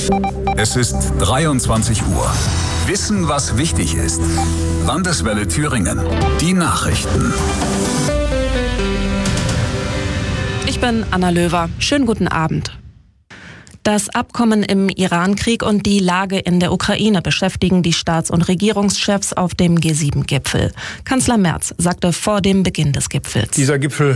Es ist 23 Uhr. Wissen, was wichtig ist. Landeswelle Thüringen. Die Nachrichten. Ich bin Anna Löwer. Schönen guten Abend. Das Abkommen im Iran-Krieg und die Lage in der Ukraine beschäftigen die Staats- und Regierungschefs auf dem G7-Gipfel. Kanzler Merz sagte vor dem Beginn des Gipfels: Dieser Gipfel